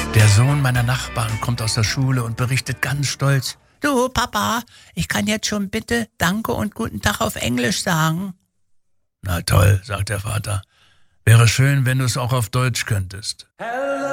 Der Sohn meiner Nachbarn kommt aus der Schule und berichtet ganz stolz: Du, Papa, ich kann jetzt schon bitte Danke und Guten Tag auf Englisch sagen. Na toll, sagt der Vater. Wäre schön, wenn du es auch auf Deutsch könntest.